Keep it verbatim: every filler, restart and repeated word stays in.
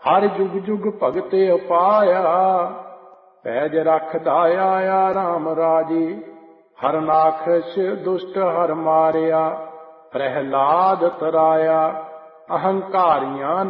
ਹਰ ਜੁਗ ਜੁਗ ਭਗਤ ਉਪਾਇਆ। ਪੈਜ ਰਖਦਾ ਆਇਆ ਰਾਮ ਰਾਜੇ, ਹਰਨਾਖਸ਼ ਦੁਸ਼ਟ ਹਰ ਮਾਰਿਆ। ਪ੍ਰਹਿਲਾਦ ਤਰਾਇਆ, ਅਹੰਕਾਰੀਆਂ